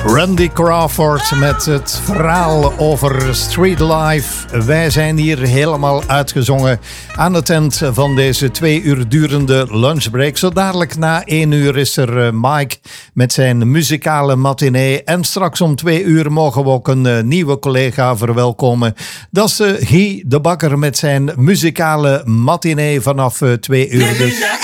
Randy Crawford met het verhaal over Street Life. Wij zijn hier helemaal uitgezongen aan het eind van deze 2 uur durende lunchbreak. Zo dadelijk na 1 uur is er Mike met zijn muzikale matinee. En straks om 2 uur mogen we ook een nieuwe collega verwelkomen. Dat is Guy de Bakker met zijn muzikale matinee vanaf 2 uur. Dus